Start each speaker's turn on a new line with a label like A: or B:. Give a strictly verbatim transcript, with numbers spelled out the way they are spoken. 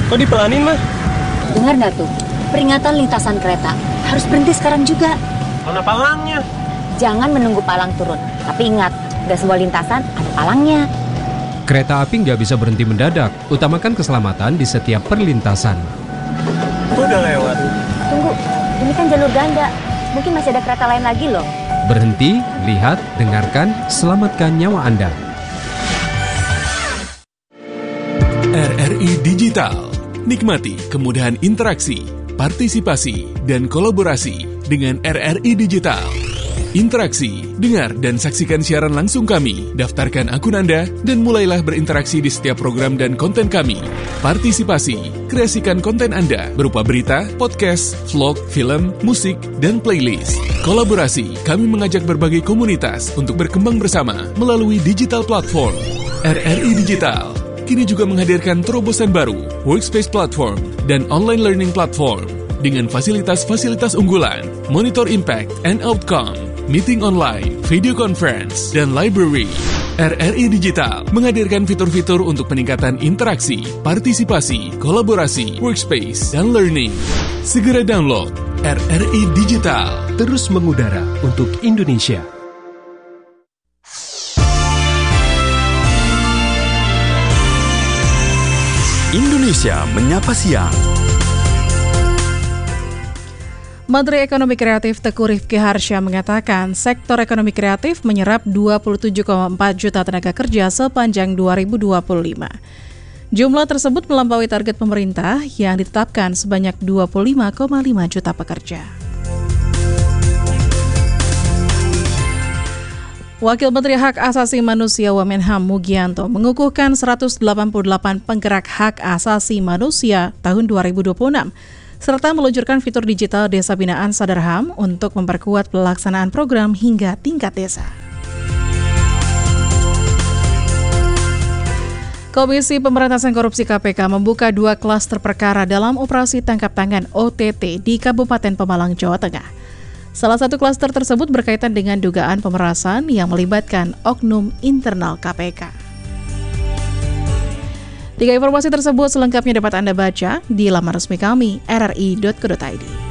A: Kok dipelanin, Mah?
B: Dengar nggak tuh? Peringatan lintasan kereta. Harus berhenti sekarang juga.
A: Mana palangnya?
B: Jangan menunggu palang turun. Tapi ingat, nggak semua lintasan ada palangnya.
C: Kereta api nggak bisa berhenti mendadak. Utamakan keselamatan di setiap perlintasan.
A: Udah lewat.
B: Tunggu, ini kan jalur ganda. Mungkin masih ada kereta lain lagi loh.
C: Berhenti, lihat, dengarkan, selamatkan nyawa Anda.
D: R R I Digital. Nikmati kemudahan interaksi, partisipasi, dan kolaborasi dengan R R I Digital. Interaksi, dengar dan saksikan siaran langsung kami, daftarkan akun Anda, dan mulailah berinteraksi di setiap program dan konten kami. Partisipasi, kreasikan konten Anda berupa berita, podcast, vlog, film, musik, dan playlist. Kolaborasi, kami mengajak berbagai komunitas untuk berkembang bersama melalui digital platform. R R I Digital kini juga menghadirkan terobosan baru, workspace platform, dan online learning platform dengan fasilitas-fasilitas unggulan, monitor impact and outcome, meeting online, video conference, dan library. R R I Digital menghadirkan fitur-fitur untuk peningkatan interaksi, partisipasi, kolaborasi, workspace, dan learning. Segera download R R I Digital.
C: Terus mengudara untuk Indonesia.
E: Indonesia Menyapa Siang.
F: Menteri Ekonomi Kreatif Teguh Rifki Harsha mengatakan sektor ekonomi kreatif menyerap dua puluh tujuh koma empat juta tenaga kerja sepanjang dua ribu dua puluh lima. Jumlah tersebut melampaui target pemerintah yang ditetapkan sebanyak dua puluh lima koma lima juta pekerja. Wakil Menteri Hak Asasi Manusia Wamenham Mugianto mengukuhkan seratus delapan puluh delapan penggerak hak asasi manusia tahun dua ribu dua puluh enam, serta meluncurkan fitur digital Desa Binaan Sadar H A M untuk memperkuat pelaksanaan program hingga tingkat desa. Komisi Pemberantasan Korupsi K P K membuka dua klaster perkara dalam operasi tangkap tangan O T T di Kabupaten Pemalang, Jawa Tengah. Salah satu klaster tersebut berkaitan dengan dugaan pemerasan yang melibatkan oknum internal K P K. Tiga informasi tersebut selengkapnya dapat Anda baca di laman resmi kami r r i dot co dot i d.